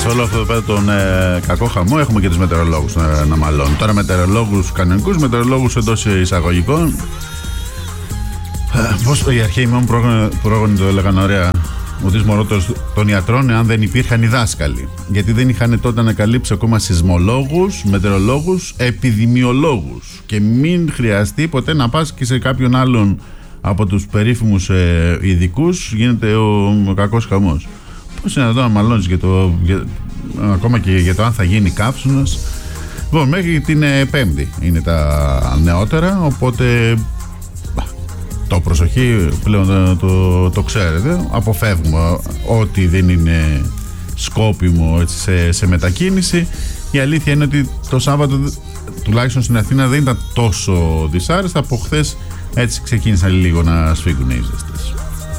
σε όλο αυτό τον κακό χαμό έχουμε και τους μετεωρολόγους να μαλώνουν. Τώρα μετεωρολόγους κανονικούς, μετεωρολόγους εντός εισαγωγικών. Πώς οι αρχαίοι μου πρόγονοι το έλεγαν ωραία, ο δυσμορότος των ιατρών, αν δεν υπήρχαν οι δάσκαλοι. Γιατί δεν είχαν τότε ανακαλύψει ακόμα σεισμολόγους, μετεωρολόγους, επιδημιολόγους. Και μην χρειαστεί ποτέ να πας και σε κάποιον άλλον από τους περίφημους ειδικούς, γίνεται ο κακός χαμός. Πώς είναι εδώ να μαλώνεις ακόμα και για το αν θα γίνει καύσωνας. Λοιπόν, μέχρι την Πέμπτη είναι τα νεότερα, οπότε το προσοχή πλέον το ξέρετε, αποφεύγουμε ό,τι δεν είναι σκόπιμο έτσι, σε μετακίνηση. Η αλήθεια είναι ότι το Σάββατο τουλάχιστον στην Αθήνα δεν ήταν τόσο δυσάρεστα. Από χθες έτσι ξεκίνησαν λίγο να σφίγγουν οι ζεστές.